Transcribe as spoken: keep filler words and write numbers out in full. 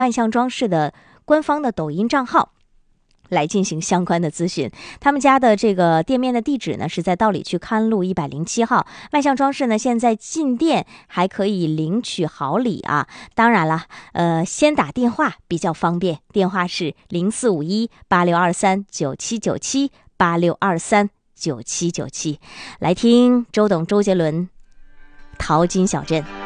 万象装饰的官方的抖音账号来进行相关的咨询。他们家的这个店面的地址呢是在道理区康路一百零七号。万象装饰呢现在进店还可以领取好礼啊，当然了，呃，先打电话比较方便，电话是零四五一八六二三九七九七八六二三九七九七。来听周董周杰伦《淘金小镇》。